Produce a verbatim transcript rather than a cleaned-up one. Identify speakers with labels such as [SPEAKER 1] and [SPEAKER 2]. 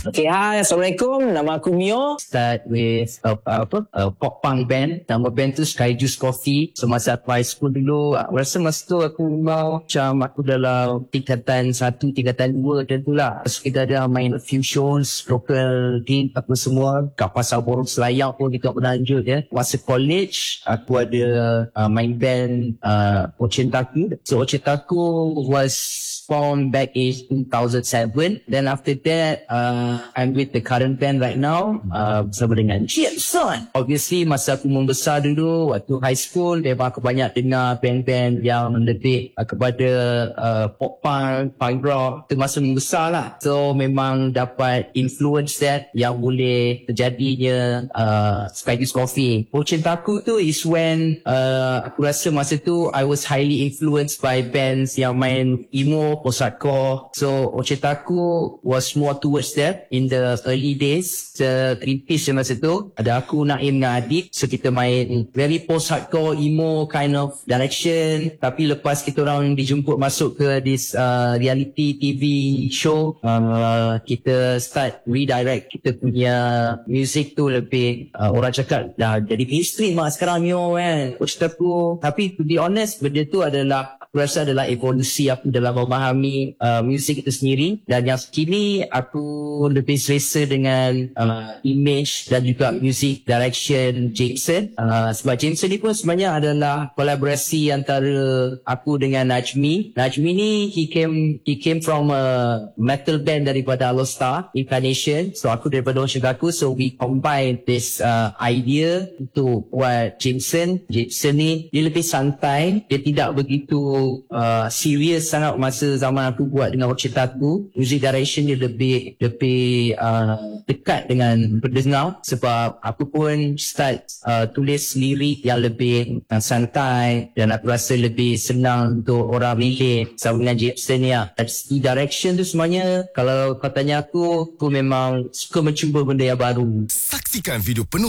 [SPEAKER 1] Okay, hi, Assalamualaikum. Nama aku Mio.
[SPEAKER 2] Start with uh, apa uh, pop punk band. Nama band tu Sky Juice Coffee. So masa aku high school dulu, aku rasa masa tu aku mau macam aku dalam tingkatan satu, tingkatan dua dan tu lah. So kita ada main a few shows, local gig apa semua. Kat Pasar Borong Selayar pun kita pernah lanjut ya. Masa college, aku ada uh, main band uh, Ocentaku. So Ocentaku was formed back in two thousand seven. Then after that, uh, I'm with the current band right now, uh, bersama dengan Jameson. Obviously, masa aku membesar dulu, waktu high school, memang aku banyak dengar band-band yang lebih uh, kepada uh, pop punk, punk rock. Itu masa membesar lah. So, memang dapat influence that yang boleh terjadinya uh, Sky Juice Coffee. Cintaku tu is when uh, aku rasa masa tu I was highly influenced by bands yang main emo, post-hardcore. So, Ochetaku was more towards that in the early days. The three piece masa tu, ada aku, Naim dengan Adik. So, kita main very post-hardcore, emo kind of direction. Tapi lepas kita orang dijemput masuk ke this uh, reality T V show, uh, kita start redirect kita punya music tu lebih, uh, orang cakap dah jadi mainstream lah sekarang Mio kan. Ochetaku. Tapi to be honest, benda tu adalah aku rasa adalah evolusi aku dalam memahami uh, muzik itu sendiri. Dan yang kini aku lebih selesa dengan uh, image dan juga music direction Jameson. Uh, sebab Jameson ni pun sebenarnya adalah kolaborasi antara aku dengan Najmi. Najmi ni he came he came from a metal band daripada Alostar, Incarnation. So aku daripada Oshigaku. So we combine this uh, idea untuk buat Jameson. Jameson ni dia lebih santai, dia tidak begitu uh, serius sangat masa zaman aku buat dengan Ochetaku. Music direction dia lebih lebih uh, dekat dengan pendengar sebab aku pun start uh, tulis lirik yang lebih uh, santai dan aku rasa lebih senang untuk orang relate sama dengan Jameson ni lah. Dari segi direction tu semuanya, kalau kau tanya aku, aku memang suka mencuba benda yang baru.
[SPEAKER 3] Saksikan video penuh